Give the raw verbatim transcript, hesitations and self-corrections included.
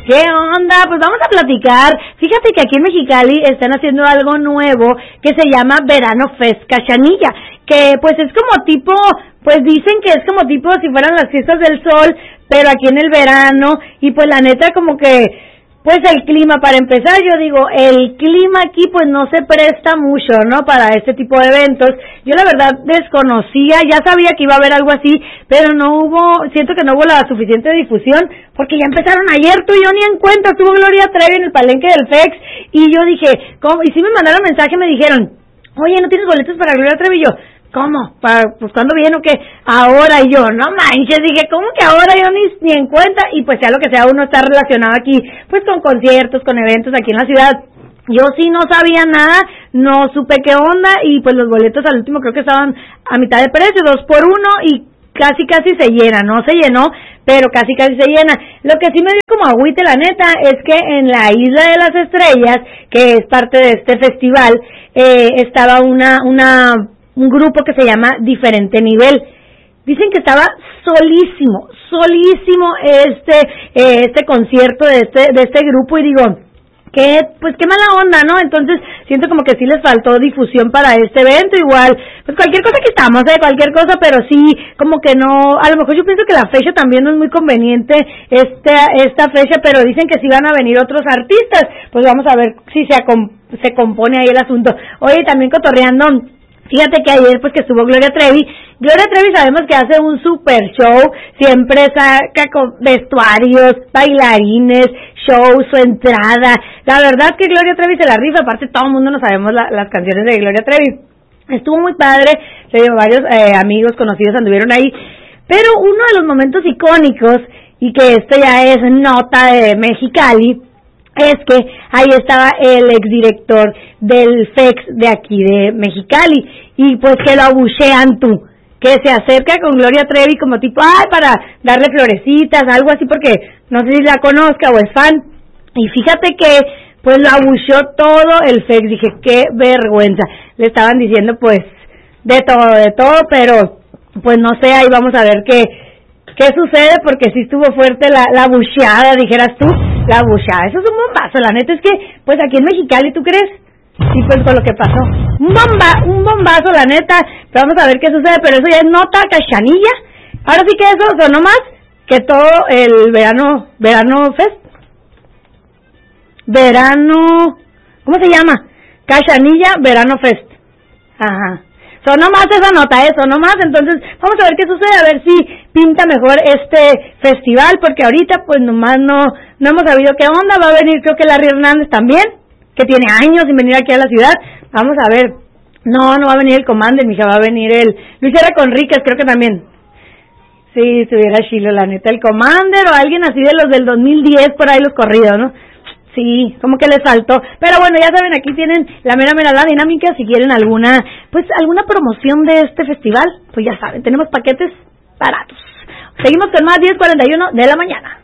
¿Qué onda? Pues vamos a platicar. Fíjate que aquí en Mexicali están haciendo algo nuevo que se llama Verano Fest Cachanilla, que pues es como tipo, pues dicen que es como tipo si fueran las fiestas del sol, pero aquí en el verano, y pues la neta como que pues el clima, para empezar, yo digo, el clima aquí pues no se presta mucho, ¿no? Para este tipo de eventos. Yo la verdad desconocía, ya sabía que iba a haber algo así, pero no hubo, siento que no hubo la suficiente difusión, porque ya empezaron ayer, tú y yo ni en cuenta, estuvo Gloria Trevi en el palenque del F E X, y yo dije, ¿cómo? Y sí me mandaron mensaje, me dijeron, oye, ¿no tienes boletos para Gloria Trevi? Y yo, ¿cómo? ¿Para, pues cuándo viene o qué? Ahora. Y yo, no manches, dije, ¿cómo que ahora? Yo ni, ni en cuenta, y pues sea lo que sea, uno está relacionado aquí, pues con conciertos, con eventos aquí en la ciudad. Yo sí no sabía nada, no supe qué onda, y pues los boletos al último creo que estaban a mitad de precio, dos por uno, y casi casi se llena, no se llenó, pero casi casi se llena. Lo que sí me dio como agüite, la neta, es que en la Isla de las Estrellas, que es parte de este festival, eh, estaba una, una, un grupo que se llama Diferente Nivel. Dicen que estaba solísimo, solísimo este, eh, este concierto de este, de este grupo, y digo, que pues qué mala onda, ¿no? Entonces siento como que sí les faltó difusión para este evento. Igual, pues cualquier cosa que estamos, ¿eh? Cualquier cosa, pero sí, como que no, a lo mejor yo pienso que la fecha también no es muy conveniente, esta, esta fecha, pero dicen que sí van a venir otros artistas, pues vamos a ver si se, se compone ahí el asunto. Oye, también cotorreando, fíjate que ayer pues que estuvo Gloria Trevi. Gloria Trevi sabemos que hace un super show, siempre saca con vestuarios, bailarines, show, su entrada. La verdad es que Gloria Trevi se la rifa, aparte todo el mundo no sabemos la, las canciones de Gloria Trevi. Estuvo muy padre, se dio varios eh, amigos conocidos anduvieron ahí, pero uno de los momentos icónicos, y que esto ya es nota de Mexicali, es que ahí estaba el exdirector del F E X de aquí de Mexicali, y pues que lo abuchean tú, que se acerca con Gloria Trevi como tipo, ay, para darle florecitas, algo así, porque no sé si la conozca o es fan, y fíjate que pues lo abucheó todo el F E X. Dije, qué vergüenza, le estaban diciendo pues de todo, de todo, pero pues no sé, ahí vamos a ver qué qué sucede, porque sí estuvo fuerte la, la bucheada, dijeras tú, la bucheada, eso es un bombazo, la neta es que, pues aquí en Mexicali, ¿tú crees? Sí, pues con lo que pasó, un bomba, un bombazo, la neta, pero vamos a ver qué sucede, pero eso ya es nota cachanilla. Ahora sí que eso sonó más que todo el verano, verano fest, verano, ¿cómo se llama? Cachanilla, verano fest, ajá. Sonó más esa nota, eso, no más. Entonces vamos a ver qué sucede, a ver si pinta mejor este festival, porque ahorita pues nomás no no hemos sabido qué onda. Va a venir creo que Larry Hernández también, que tiene años sin venir aquí a la ciudad. Vamos a ver. No, no va a venir el Commander, mija, va a venir el Luis R. Conríquez, creo que también. Sí, estuviera chilo, la neta, el Commander o alguien así de los del dos mil diez, por ahí los corridos, ¿no? Sí, como que les faltó. Pero bueno, ya saben, aquí tienen la mera mera la dinámica. Si quieren alguna, pues alguna promoción de este festival, pues ya saben, tenemos paquetes baratos. Seguimos con más diez cuarenta y uno de la mañana.